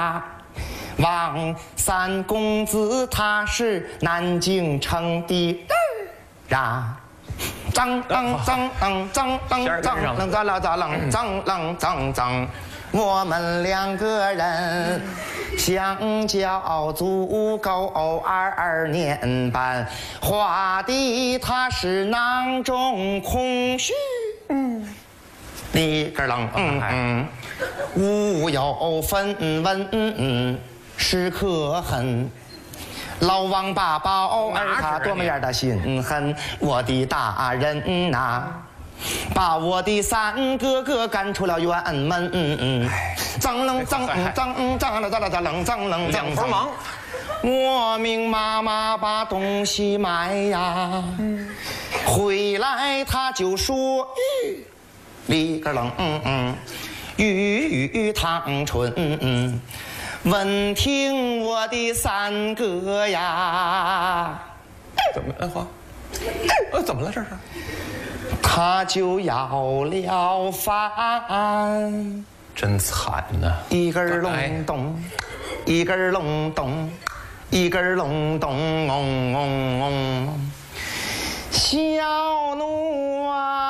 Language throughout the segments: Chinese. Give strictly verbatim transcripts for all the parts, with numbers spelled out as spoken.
王三公子他是南京城的啊。张当张当张当张当张啦张啷张啷张张，我们两个人相较足够二年半，画的他是囊中空虚。嗯，里个啷嗯嗯，无有分文嗯是可恨。老王八宝儿他多么样的心狠，我的大人呐、啊，把我的三哥哥赶出了辕门。嗯嗯，脏楞脏脏脏了脏了脏了脏了两头忙。 我命妈妈把东西买呀，回来他就说玉里个楞嗯嗯，玉玉汤春嗯嗯。闻听我的三哥呀， 怎么？哎花，呃，怎么了这是？ 他就要了饭， 真惨呐！ 一根隆咚，一根隆咚，一根隆咚，嗡嗡嗡，小奴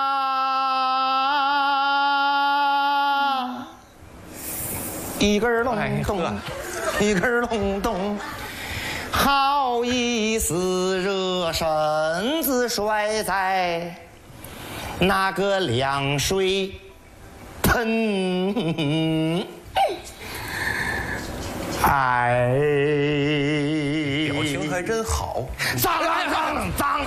啊，一根隆咚，一根隆咚，好意思惹身子摔在那个凉水盆。哎， 表情还真好。 脏脏脏！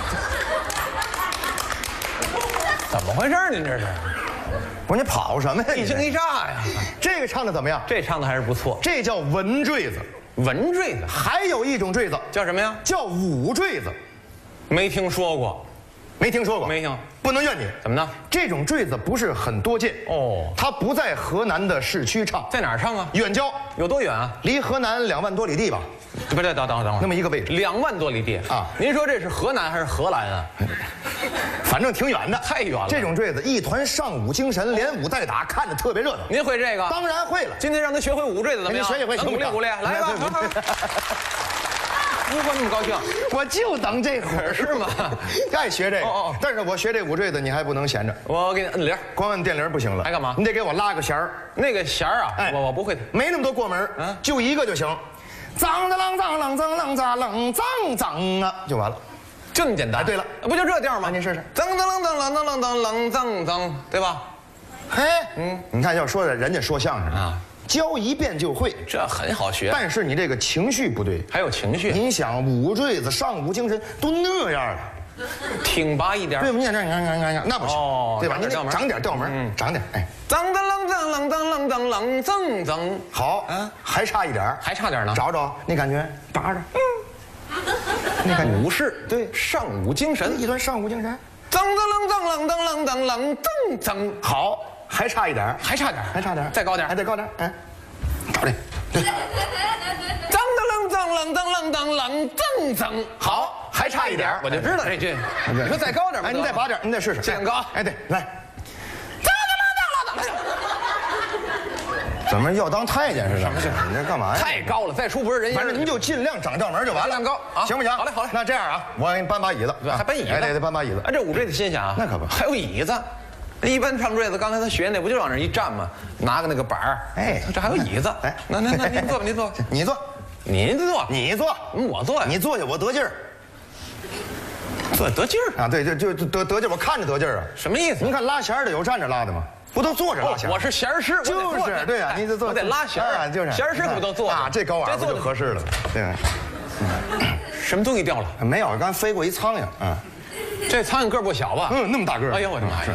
怎么回事？您这是？ 不是你跑什么呀？ 一惊一乍呀！ 这个唱的怎么样？ 这唱的还是不错。 这叫文坠子， 文坠子。 还有一种坠子叫什么呀？ 叫武坠子。 没听说过， 没听说过？ 没听。 不能怨你。 怎么呢？ 这种坠子不是很多见哦。 它不在河南的市区唱， 在哪儿唱啊？ 远郊。 有多远啊？ 离河南两万多里地吧。 不是，等等等会儿，等会儿。 那么一个位置， 两万多里地啊！ 您说这是河南还是荷兰啊？ 反正挺远的， 太远了。 这种坠子一团上午精神，连舞带打，看着特别热闹。 您会这个？ 当然会了。 今天让他学会舞坠子怎么样？ 学一回， 鼓励鼓励，来吧！好好。不会那么高兴， 我就等这会儿， 是吗？ 爱学这个， 哦哦， 但是我学这舞坠子，你还不能闲着。 我给你摁铃， 光摁电铃不行了， 还干嘛？ 你得给我拉个弦儿。 那个弦儿啊， 哎， 我我不会， 没那么多过门，嗯，就一个就行。脏的啷脏啷脏啷脏啷脏脏啊，就完了， 这么简单。 对了， 不就这调吗？ 您试试。 脏脏啷脏啷脏啷脏啷脏脏，对吧？ 嘿，嗯，你看要说的，人家说相声啊。教一遍就会， 这很好学。 但是你这个情绪不对， 还有情绪。 你想舞坠子、上午精神都那样了， 挺拔一点。 对吧？你看这样，看看看，那不行，对吧？你得长点调门，嗯，长点，哎。 脏的啷脏啷脏啷脏啷脏脏， 好，嗯，还差一点， 还差点呢。 找找那感觉，拔着，嗯， 那看武士，对，上午精神， 一段上午精神。 脏的啷脏啷脏啷脏啷脏脏， 好。还差一点， 还差点， 还差点， 再高点， 还得高点，哎，找这，对， 脏的啷脏啷脏啷脏啷脏脏， 好，还差一点， 我就知道这句，你说再高点， 哎，你再拔点，你再试试， 再高， 哎，对，来， 脏的啷脏啷脏， 怎么要当太监似的？你这干嘛呀？ 太高了，再出不是人样。 反正您就尽量长调门就完了， 量高啊， 行不行？ 好嘞，好嘞。 那这样啊，我给你搬把椅子， 还搬椅子， 哎，得得搬把椅子。 哎，这舞坠子新鲜啊， 那可不， 还有椅子。一般唱坠子，刚才他学那不就往那一站吗？拿个那个板儿，哎，这还有椅子。哎，那那那您坐吧，您坐， 你坐， 您坐， 你坐， 我坐呀， 你坐下，我得劲儿。 坐得劲儿啊？对，就就得得劲儿，我看着得劲儿啊。 什么意思？ 您看拉弦的有站着拉的吗？不都坐着拉弦？ 我是弦师， 就是对呀，你得坐， 我得拉弦啊，就是弦师可不都坐啊？这高矮不就合适了？对。 什么东西掉了？ 没有，刚飞过一苍蝇啊。 这苍蝇个不小吧？ 嗯，那么大个。 哎呦我的妈呀！